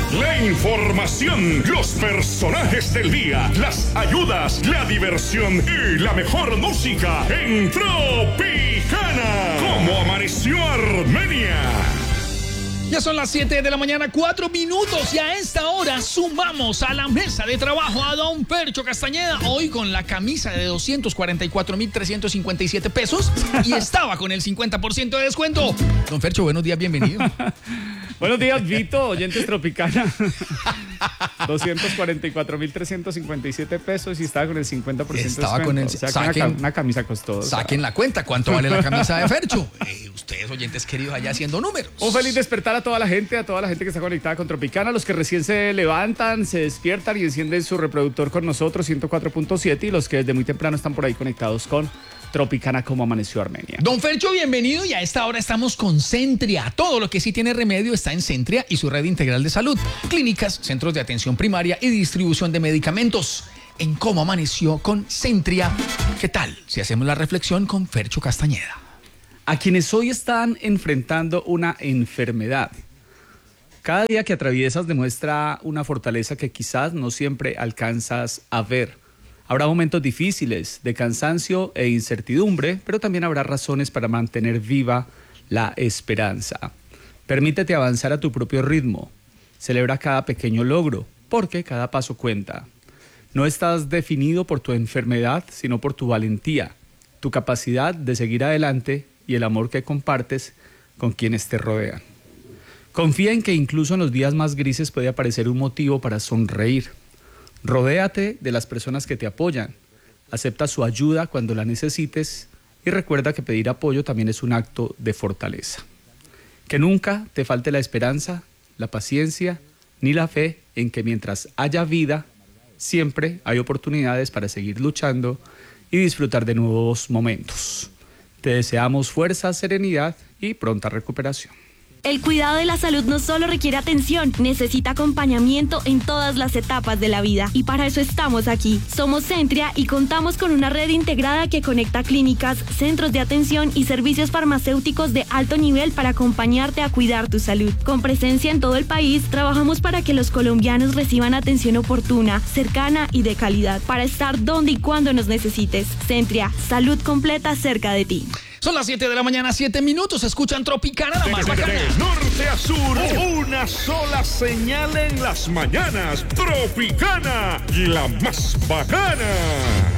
La información, los personajes del día, las ayudas, la diversión y la mejor música en Tropicana. ¿Cómo amaneció Armenia? Ya son las 7 de la mañana, 4 minutos, y a esta hora sumamos a la mesa de trabajo a don Fercho Castañeda, hoy con la camisa de 244,357 pesos, y estaba con el 50% de descuento. Don Fercho, buenos días, bienvenido. Buenos días, Vito, oyentes Tropicana. 244,357 pesos y estaba con el 50% de Estaba descuento. con el... O sea, saquen, una camisa costó. Saquen la cuenta, ¿cuánto vale la camisa de Fercho? Ustedes, oyentes queridos, allá haciendo números. Un feliz despertar a toda la gente que está conectada con Tropicana, los que recién se levantan, se despiertan y encienden su reproductor con nosotros, 104.7, y los que desde muy temprano están por ahí conectados con Tropicana, como amaneció Armenia. Don Fercho, bienvenido, y a esta hora estamos con Centria. Todo lo que sí tiene remedio está en Centria y su red integral de salud, clínicas, centros de atención primaria y distribución de medicamentos. En Cómo Amaneció con Centria. ¿Qué tal si hacemos la reflexión con Fercho Castañeda? A quienes hoy están enfrentando una enfermedad, cada día que atraviesas demuestra una fortaleza que quizás no siempre alcanzas a ver. Habrá momentos difíciles de cansancio e incertidumbre, pero también habrá razones para mantener viva la esperanza. Permítete avanzar a tu propio ritmo. Celebra cada pequeño logro, porque cada paso cuenta. No estás definido por tu enfermedad, sino por tu valentía, tu capacidad de seguir adelante y el amor que compartes con quienes te rodean. Confía en que incluso en los días más grises puede aparecer un motivo para sonreír. Rodéate de las personas que te apoyan, acepta su ayuda cuando la necesites y recuerda que pedir apoyo también es un acto de fortaleza. Que nunca te falte la esperanza, la paciencia ni la fe en que mientras haya vida, siempre hay oportunidades para seguir luchando y disfrutar de nuevos momentos. Te deseamos fuerza, serenidad y pronta recuperación. El cuidado de la salud no solo requiere atención, necesita acompañamiento en todas las etapas de la vida. Y para eso estamos aquí. Somos Centria y contamos con una red integrada que conecta clínicas, centros de atención y servicios farmacéuticos de alto nivel para acompañarte a cuidar tu salud. Con presencia en todo el país, trabajamos para que los colombianos reciban atención oportuna, cercana y de calidad, para estar donde y cuando nos necesites. Centria, salud completa cerca de ti. Son las 7 de la mañana, 7 minutos. Escuchan Tropicana, la más bacana. De norte a sur, una sola señal en las mañanas. Tropicana, la más bacana.